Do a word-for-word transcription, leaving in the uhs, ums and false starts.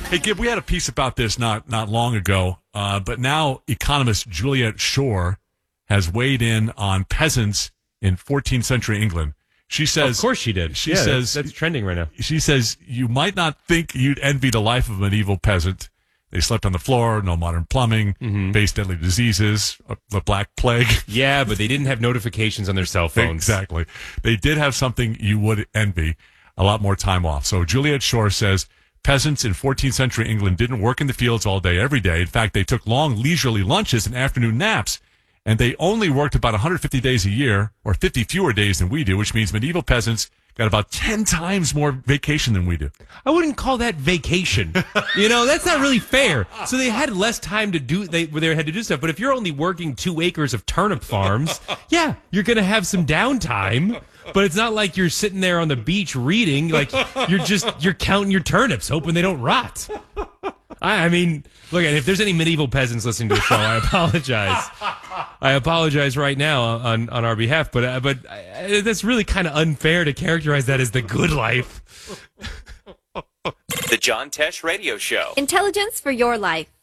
Hey, Gib, we had a piece about this not not long ago, uh, but now economist Juliet Shore has weighed in on peasants in fourteenth century England. She says, of course she did. She yeah, says that's, that's trending right now. She says you might not think you'd envy the life of a medieval peasant. They slept on the floor, no modern plumbing, mm-hmm. faced deadly diseases, uh, the Black Plague. Yeah, but they didn't have notifications on their cell phones. Exactly. They did have something you would envy, a lot more time off. So Juliet Shore says peasants in fourteenth century England didn't work in the fields all day, every day. In fact, they took long leisurely lunches and afternoon naps. And they only worked about one hundred fifty days a year, or fifty fewer days than we do, which means medieval peasants got about ten times more vacation than we do. I wouldn't call that vacation. You know, that's not really fair. So they had less time to do, they, they had to do stuff. But if you're only working two acres of turnip farms, yeah, you're going to have some downtime. But it's not like you're sitting there on the beach reading. Like, you're just, you're counting your turnips, hoping they don't rot. I, I mean, look, if there's any medieval peasants listening to the show, I apologize. I apologize right now on, on our behalf, but uh, but uh, that's really kind of unfair to characterize that as the good life. The John Tesh Radio Show. Intelligence for your life.